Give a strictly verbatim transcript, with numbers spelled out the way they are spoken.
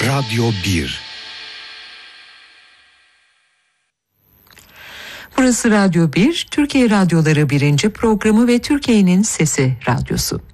Radyo bir. Burası Radyo bir, Türkiye Radyoları birinci programı ve Türkiye'nin Sesi Radyosu.